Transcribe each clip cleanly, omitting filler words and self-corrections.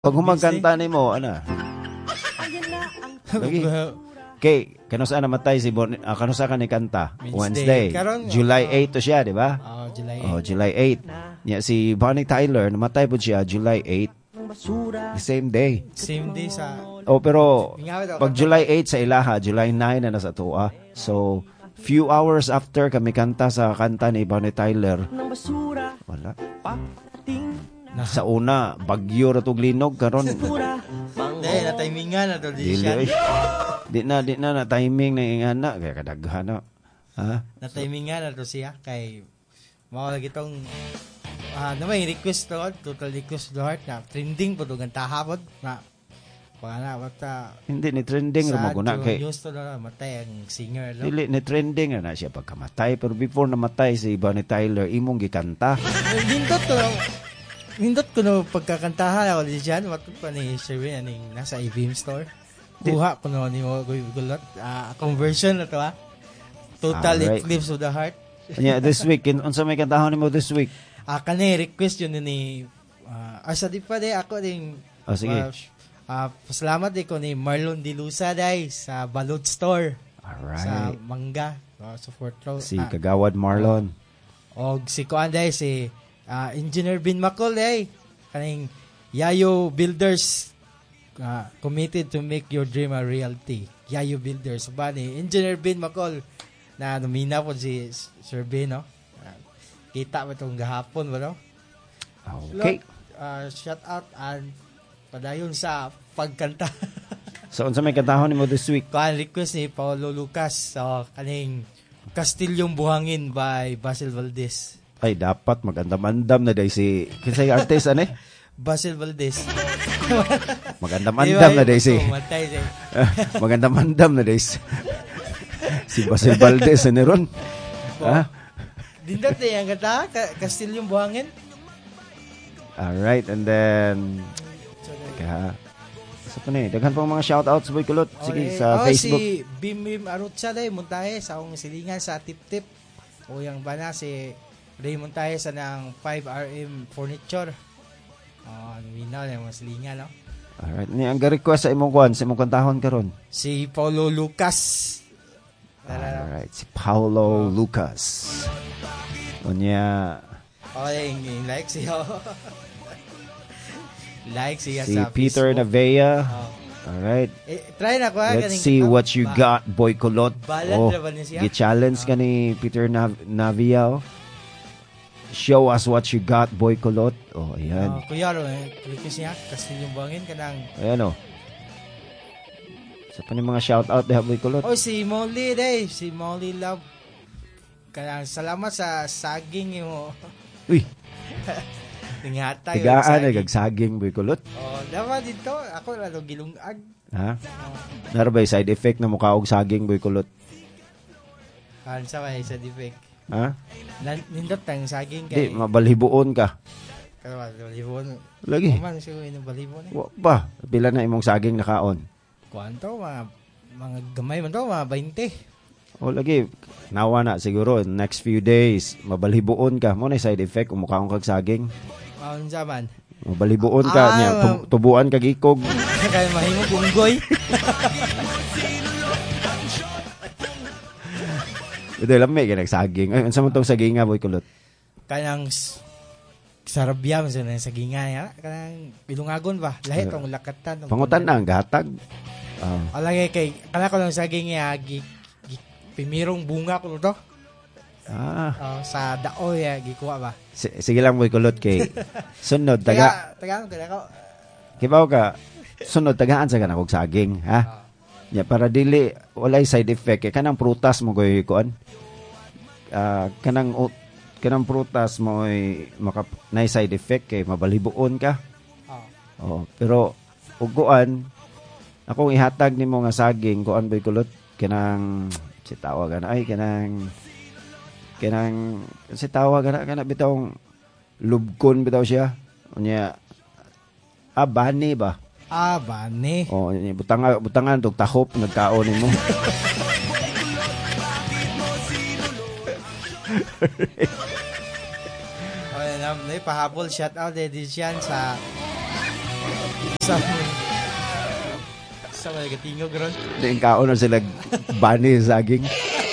Pag humagkanta ni mo, ano? Lagi. Kay, kanusa namatay si kanusa ka ni kanta? Wednesday. July 8 to siya, di ba? July 8. July 8. Yeah, si Bonnie Tyler, namatay po siya July 8. The same day. Same day sa... pero pag July 8 sa ilaha, July 9 na nasa tuwa. So, few hours after kami kanta sa kanta ni Bonnie Tyler, wala. Sa una, bagyo ra tog linog karon. Na timingan na to di siya. Di na timing na ingana kay kadaghan na. Ha? Na timingan na to siya kay mao lagi tong may request to, total request to heart na trending po dugang tahapon na wala wata. Hindi ni trending ra maguna kay. Gusto na matay ang singer lo. Dili ni trending na siya pagkamatay pero before namatay si Bonnie Tyler imong gikanta. Nindot ko no pagkakantahan ako diyan matod pa ni Sherwin aning nasa EVM store. Kuha ko no ni mo gulot conversion na to Total Eclipse of the Heart. Yeah, this week unsa may kantahon nimo this week? Kani request yun ni asa di pa de ako ding sige. Pasalamat ko ni Marlon Dilusa day sa Balot Store. Alright. Sa Mangga sa Fort Road. Si Kagawad Marlon. Og si Kuan day si Engineer Bin Macol kaning Yayo Builders committed to make your dream a reality. Yayo Builders bani Engineer Bin Macol na nomina po si Sir Ben no. Kita mo itong gahapon ba no? Okay. Shout out and padayon sa pagkanta. So unsa may kantahon nimo this week? Kuan request ni Paulo Lucas kaning Kastilyong Buhangin by Basil Valdez. Ay, dapat magandam-andam na day si... Kinsay artist, ano eh? Basil Valdez. Magandam-andam na day si... Magandam-andam na day si Basil Valdez, ano ron? Ha? Dindot na yung kata, Kastilyong Buhangin. Alright, and then... Sa pa daghan pang mga shoutouts, Boy Kulot. Sige, sa Facebook. Si Bim Arutsa day, muntahe sa akong silingan sa Tip-Tip. O yung bana si... Raymond tayo sa ng 5RM Furniture. Minaw na yung mga silingan, no? Alright. Ang request sa imong kwan, sa imong kantahon karon? Si Paulo Lucas. Alright. Si Paulo Lucas. Unya. Yung like siya. Like siya si sa Peter Facebook. Navea. Alright. Try na ko. Let's see what you got, Boy Kulot. Balad na ba niya siya? Gi-challenge ka ni Peter Navea. Show us what you got, Boy Kulot. Ayan. Kuya, request niya, Kastilyong Buhangin ka ng... Ayan, Sa pa ni mga shoutout Boy Kulot. Si Molly, si Molly Love. Kanang salamat sa saging mo. Uy. Ninghatay. Tigaan, nagsaging, Boy Kulot. Dapat dito, ako na gilungag. Ha? Narabay side effect na mukha og saging, Boy Kulot. Sa may side effect. Ha? Nindot tang saging kay... Di, mabalibuon ka. Mabalibuon. Lagi. Kuman siya yung balibuon Ba, pila na imong saging nakaon? Kuanto, mga gamay man to, mga 20. Lagi. Nawa na siguro, next few days, mabalibuon ka. Mo na side effect, umukhaon kag saging. Maon zaman. Mabalibuon ka niya, tubuan kag ikog. Kaya mahimo gunggoy. Ito lamig ka nagsaging. Ay, unsa man tong saginga, Boy Kulot? Kanang sarabya man sa saginga ya. Kanang bilungagon ba? Lahi tong lakatan. Pangutan na ang gahatag. Alagay kay kana ko lang saging ya pimirong bunga ko to. Sa dao ya gikuha ba. Sige lang, Boy Kulot kay sunod taga ko. Kibaw ka. Sunod tagaan sa kanang saging, ha? Para dili walay side effect kay kanang prutas mo goy kuan. Kanang prutas mo ay nay side effect kay mabalibuon ka. Pero ug kuan akong ihatag nimo nga saging kuan Boy Kulot kanang si tawag ay kanang si tawag kana bitawng lubkon bitaw siya. Unya bani ba? Bani. Butangan tog tahop nagkaon nimo. Pahabol shout out din siyan sa Sa mga gatingog ron. Yung kaon na sila bani saging.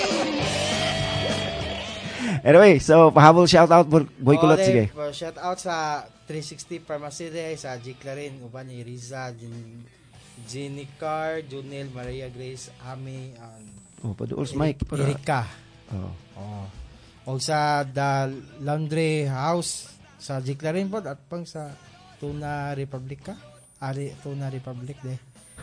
Anyway, so pahabol shoutout Boy Kulot, sige. Shoutout sa 360 Pharmacy Day, sa G. Clarin, uban ni Riza, Jenny Carr, Junel, Maria Grace, Ami, paduol Mike. Erika. O sa The Laundry House, sa G. Clarin po, at pang sa Tuna Republic ka? Tuna Republic de.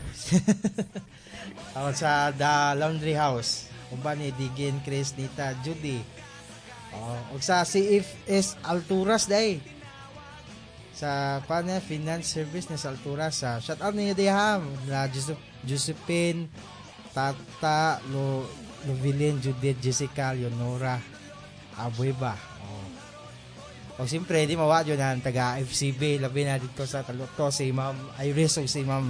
Sa The Laundry House, uban ni Digin, Chris, Nita, Judy. O sa CFS Alturas day. Sa finance service na sa Alturas. Shout out niyo day ha. Na Josephine, Tata, Lovilin, Judith, Jessica, Leonora, Abueva. O siyempre, di mawadyo na taga FCB. Labi na dito sa Taluto. Si Ma'am Iris o si Ma'am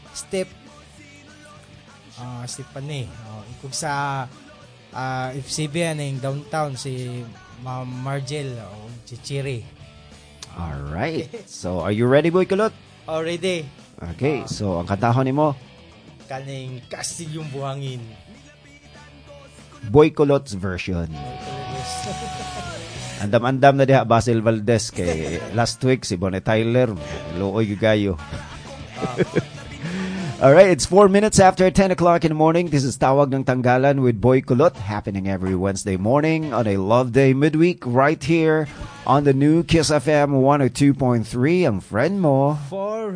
Stephanie. Kung sa FCB yung downtown si Ma'am Margel o Chichiri. Alright. So, are you ready, Boy Kulot? Already. Okay. So, ang kantahon ni mo? Kaning Kastilyong Buhangin. Boy Kulot's version. Andam-andam na diha Basil Valdez kay last week si Bonnie Tyler. Looy gayo. Alright, it's 4 minutes after 10 o'clock in the morning. This is Tawag ng Tanggalan with Boy Kulot, happening every Wednesday morning on a love day midweek right here on the new Kiss FM 102.3. Ang friend mo.